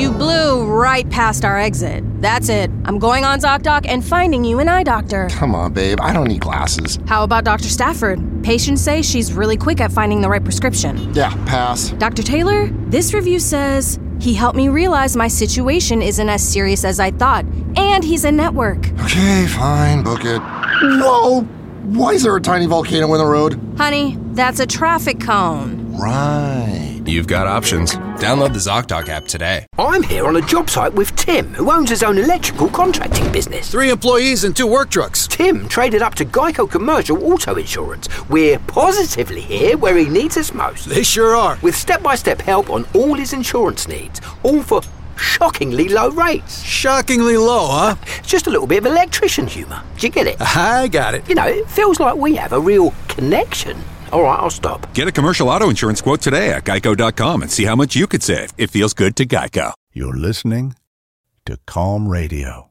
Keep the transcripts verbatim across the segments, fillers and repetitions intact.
You blew right past our exit. That's it. I'm going on ZocDoc and finding you an eye doctor. Come on, babe. I don't need glasses. How about Doctor Stafford? Patients say she's really quick at finding the right prescription. Yeah, pass. Doctor Taylor, this review says he helped me realize my situation isn't as serious as I thought, and he's in network. Okay, fine. Book it. Whoa! Why is there a tiny volcano in the road? Honey, that's a traffic cone. Right. You've got options. Download the ZocDoc app today. I'm here on a job site with Tim, who owns his own electrical contracting business. Three employees and two work trucks. Tim traded up to Geico Commercial Auto Insurance. We're positively here where he needs us most. They sure are. With step-by-step help on all his insurance needs, all for shockingly low rates. Shockingly low, huh? It's just a little bit of electrician humour. Do you get it? I got it. You know, it feels like we have a real connection. All right, I'll stop. Get a commercial auto insurance quote today at geico dot com and see how much you could save. It feels good to Geico. You're listening to Calm Radio.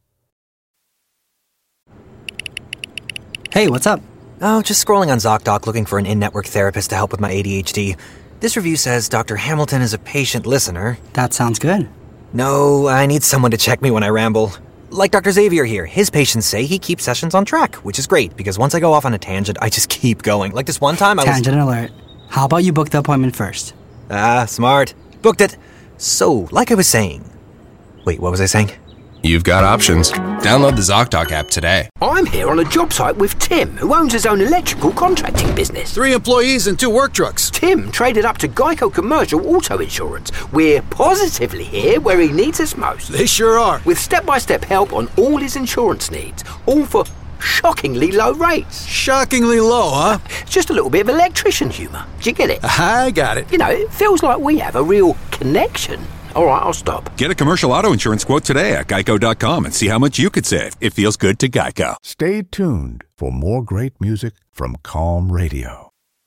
Hey, what's up? Oh, just scrolling on ZocDoc looking for an in-network therapist to help with my A D H D. This review says Doctor Hamilton is a patient listener. That sounds good. No, I need someone to check me when I ramble. Like Doctor Xavier here, his patients say he keeps sessions on track, which is great, because once I go off on a tangent, I just keep going. Like this one time I was... Tangent alert. How about you book the appointment first? Ah, smart. Booked it. So, like I was saying... Wait, what was I saying? You've got options. Download the ZocDoc app today. I'm here on a job site with Tim, who owns his own electrical contracting business. Three employees and two work trucks. Tim traded up to Geico Commercial Auto Insurance. We're positively here where he needs us most. They sure are. With step-by-step help on all his insurance needs, all for shockingly low rates. Shockingly low, huh? It's just a little bit of electrician humour. Do you get it? I got it. You know, it feels like we have a real connection. All right, I'll stop. Get a commercial auto insurance quote today at geico dot com and see how much you could save. It feels good to Geico. Stay tuned for more great music from Calm Radio.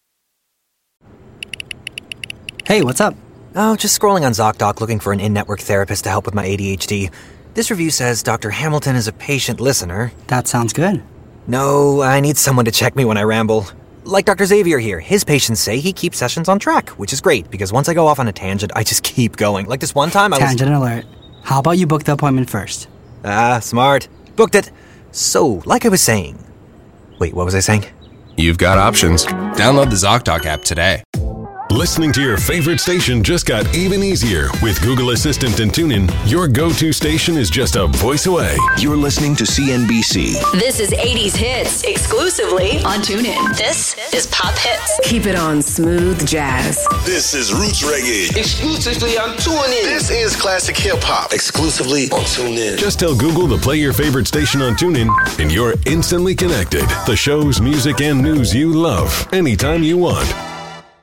Hey, what's up? Oh, just scrolling on ZocDoc looking for an in-network therapist to help with my A D H D. This review says Doctor Hamilton is a patient listener. That sounds good. No, I need someone to check me when I ramble. Like Doctor Xavier here, his patients say he keeps sessions on track, which is great, because once I go off on a tangent, I just keep going. Like this one time I was... Tangent alert. How about you book the appointment first? Ah, smart. Booked it. So, like I was saying... Wait, what was I saying? You've got options. Download the ZocDoc app today. Listening to your favorite station just got even easier. With Google Assistant and TuneIn, your go-to station is just a voice away. You're listening to C N B C. This is eighties Hits, exclusively on TuneIn. This is Pop Hits. Keep it on Smooth Jazz. This is Roots Reggae. Exclusively on TuneIn. This is Classic Hip Hop. Exclusively on TuneIn. Just tell Google to play your favorite station on TuneIn, and you're instantly connected. The shows, music, and news you love, anytime you want.